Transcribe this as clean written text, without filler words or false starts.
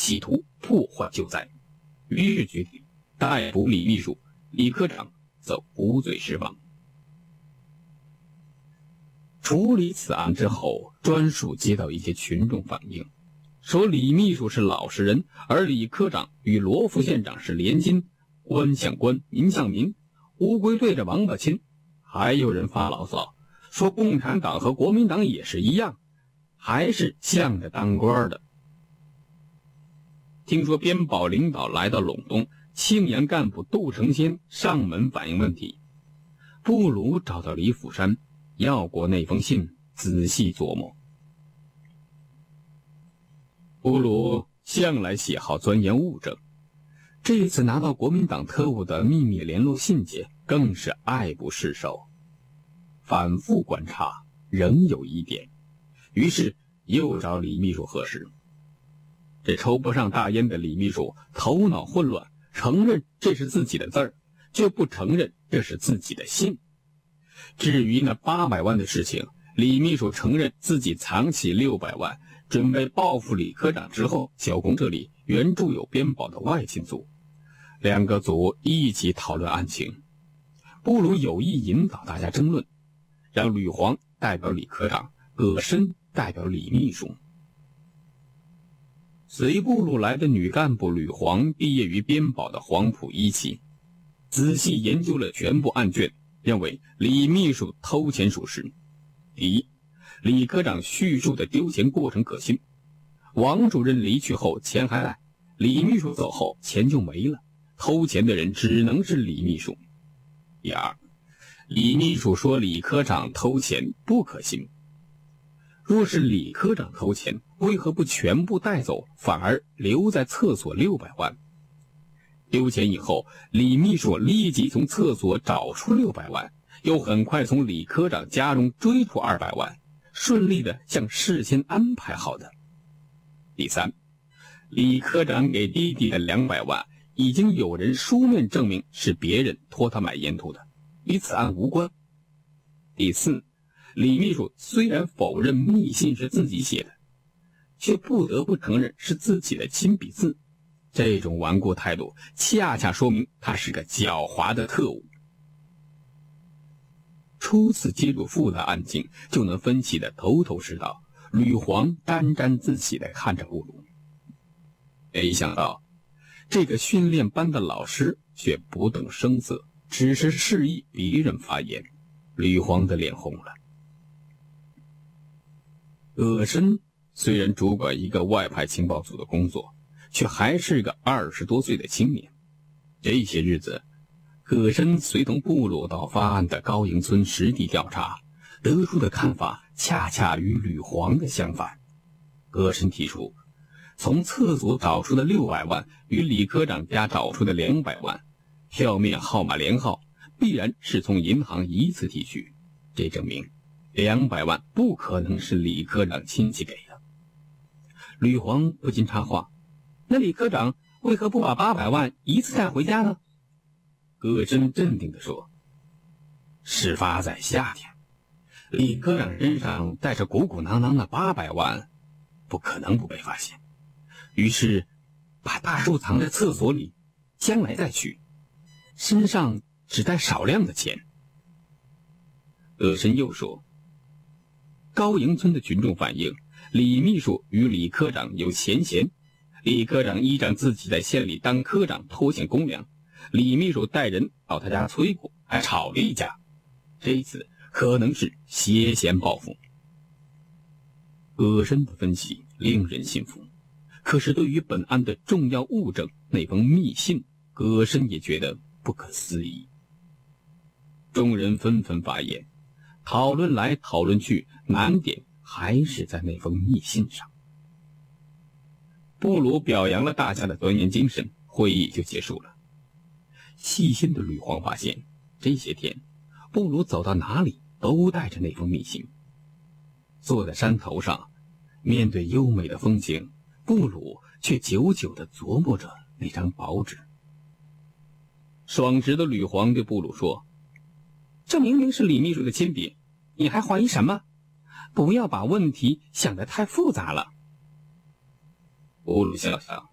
企图破坏救灾，于是决定逮捕李秘书、李科长，则无罪释放。处理此案之后，专署接到一些群众反映，说李秘书是老实人，而李科长与罗副县长是连心，官像官，民像民，乌龟对着王八亲。还有人发牢骚，说共产党和国民党也是一样，还是向着当官的。听说编保领导来到陇东，庆阳干部杜成先上门反映问题，布鲁找到李辅山，要过那封信，仔细琢磨。布鲁向来喜好钻研物证，这次拿到国民党特务的秘密联络信件，更是爱不释手。反复观察，仍有疑点，于是又找李秘书核实。这抽不上大烟的李秘书头脑混乱，承认这是自己的字儿，却不承认这是自己的信。至于那800万的事情，李秘书承认自己藏起600万，准备报复李科长之后，小公这里原著有编保的外勤组，两个组一起讨论案情。布鲁有意引导大家争论，让吕黄代表李科长，葛申代表李秘书。随布鲁来的女干部吕黄毕业于编保的黄埔一期，仔细研究了全部案卷，认为李秘书偷钱属实。第一，李科长叙述的丢钱过程可信，王主任离去后钱还在，李秘书走后钱就没了，偷钱的人只能是李秘书。第二，李秘书说李科长偷钱不可信，若是李科长偷钱，为何不全部带走，反而留在厕所600万？丢钱以后，李秘书立即从厕所找出600万，又很快从李科长家中追出200万，顺利的像事先安排好的。第三，李科长给弟弟的200万，已经有人书面证明是别人托他买烟土的，与此案无关。第四，李秘书虽然否认密信是自己写的，却不得不承认是自己的亲笔字，这种顽固态度恰恰说明他是个狡猾的特务。初次接触复杂案情，就能分析得头头是道，吕黄沾沾自喜地看着布鲁。没想到这个训练班的老师却不动声色，只是示意别人发言。吕黄的脸红了。葛申虽然主管一个外派情报组的工作，却还是个20多岁的青年。这些日子，葛申随同布鲁到发案的高营村实地调查，得出的看法恰恰与吕黄的相反。葛申提出，从厕所找出的600万与李科长家找出的200万，票面号码连号，必然是从银行一次提取，这证明200万不可能是李科长亲戚给的。吕黄不禁插话，那李科长为何不把800万一次带回家呢？葛申镇定地说，事发在夏天，李科长身上带着鼓鼓囊囊的800万，不可能不被发现，于是把大数藏在厕所里，将来再取，身上只带少量的钱。葛申又说，高营村的群众反映，李秘书与李科长有前嫌，李科长依仗自己在县里当科长拖欠公粮，李秘书带人到他家催过，还吵了一架，这次可能是挟嫌报复。葛申的分析令人信服，可是对于本案的重要物证那封密信，葛申也觉得不可思议。众人纷纷发言，讨论来讨论去，难点还是在那封密信上。布鲁表扬了大家的钻研精神，会议就结束了。细心的吕黄发现，这些天布鲁走到哪里都带着那封密信。坐在山头上，面对优美的风景，布鲁却久久地琢磨着那张薄纸。爽直的吕黄对布鲁说，这明明是李秘书的亲笔，你还怀疑什么？不要把问题想得太复杂了。布鲁笑笑，